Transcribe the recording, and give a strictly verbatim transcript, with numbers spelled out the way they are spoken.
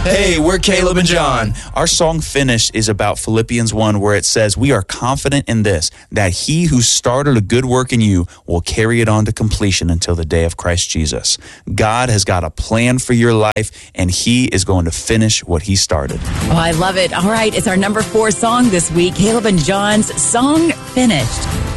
Hey, we're Caleb and John. Our song Finished is about Philippians one, where it says, we are confident in this, that he who started a good work in you will carry it on to completion until the day of Christ Jesus. God has got a plan for your life, and he is going to finish what he started. Oh, I love it. All right, it's our number four song this week, Caleb and John's song Finished.